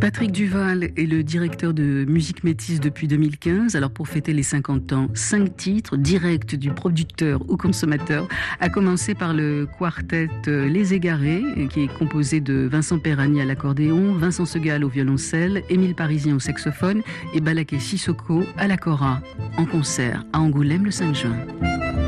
Patrick Duval est le directeur de Musique Métis depuis 2015. Alors pour fêter les 50 ans, 5 titres directs du producteur au consommateur, à commencer par le quartet Les Égarés, qui est composé de Vincent Perrani à l'accordéon, Vincent Segal au violoncelle, Émile Parisien au saxophone et Balaké Sissoko à la kora, en concert à Angoulême le 5 juin.